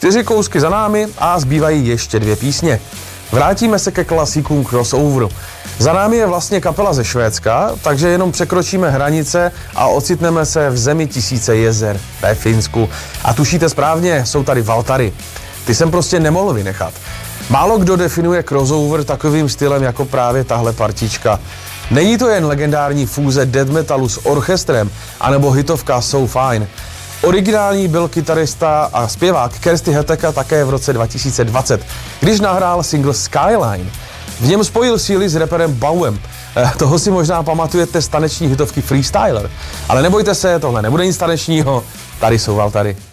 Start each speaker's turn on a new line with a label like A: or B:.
A: 4 kousky za námi a zbývají ještě 2 písně. Vrátíme se ke klasíkům crossoveru. Za námi je vlastně kapela ze Švédska, takže jenom překročíme hranice a ocitneme se v zemi tisíce jezer, ve Finsku. A tušíte správně, jsou tady Valtari. Ty jsem prostě nemohl vynechat. Málo kdo definuje crossover takovým stylem jako právě tahle partička. Není to jen legendární fúze death metalu s orchestrem, anebo hitovka So Fine. Originální byl kytarista a zpěvák Kersti Heteka také v roce 2020, když nahrál single Skyline. V něm spojil síly s raperem Bauem. Toho si možná pamatujete z taneční hitovky Freestyler. Ale nebojte se, tohle nebude nic tanečního, tady jsou Valtari.